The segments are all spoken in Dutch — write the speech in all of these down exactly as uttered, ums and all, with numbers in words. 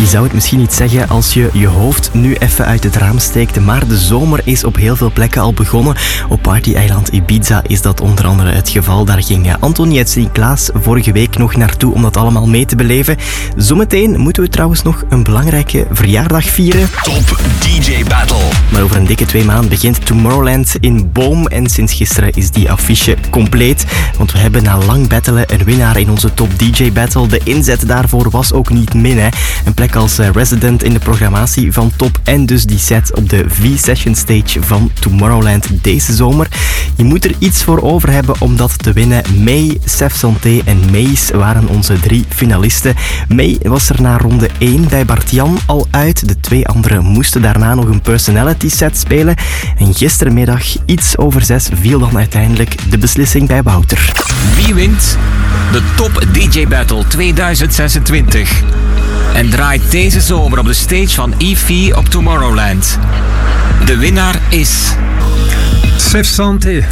Je zou het misschien niet zeggen als je je hoofd nu even uit het raam steekt, maar de zomer is op heel veel plekken al begonnen. Op party-eiland Ibiza is dat onder andere het geval. Daar ging Antoniette Sint-Klaas vorige week nog naartoe om dat allemaal mee te beleven. Zometeen moeten we trouwens nog een belangrijke verjaardag vieren. Top D J Battle. Maar over een dikke twee maanden begint Tomorrowland in Boom. En sinds gisteren is die affiche compleet. Want we hebben na lang battelen een winnaar in onze Top D J Battle. De inzet daarvoor was ook niet min. Hè. Een plek als resident in de programmatie van Top. En dus die set op de V-Session Stage van Tomorrowland deze zomer. Je moet er iets voor over hebben om dat te winnen. May, Sef Santé en Mace waren onze drie finalisten. May was er na ronde één bij Bart-Jan al uit. De twee anderen moesten daarna nog een personality set spelen. En gistermiddag, iets over zes, viel dan uiteindelijk de beslissing bij Wouter. Wie wint de Top D J Battle tweeduizend zesentwintig? En draait deze zomer op de stage van E V op Tomorrowland. De winnaar is... Sef Santé.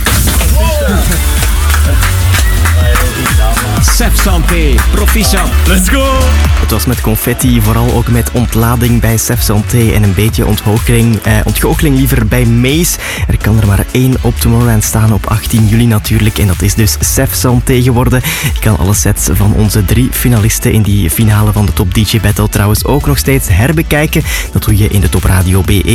Sef Santé, proficiat. Let's go! Het was met confetti, vooral ook met ontlading bij Sef Santé en een beetje ontgoocheling, eh, ontgoocheling liever bij Mace. Er kan er maar één op Tomorrowland staan op achttien juli natuurlijk en dat is dus Sef Santé geworden. Je kan alle sets van onze drie finalisten in die finale van de Top D J Battle trouwens ook nog steeds herbekijken. Dat doe je in de Top Radio B E